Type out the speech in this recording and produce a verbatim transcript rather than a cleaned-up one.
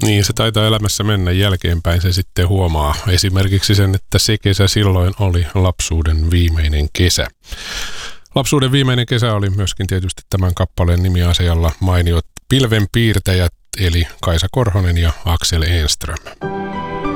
Niin, se taitaa elämässä mennä jälkeenpäin, se sitten huomaa esimerkiksi sen, että se kesä silloin oli lapsuuden viimeinen kesä. Lapsuuden viimeinen kesä oli myöskin tietysti tämän kappaleen nimiasialla mainiot pilvenpiirtäjät, eli Kaisa Korhonen ja Aksel Enström.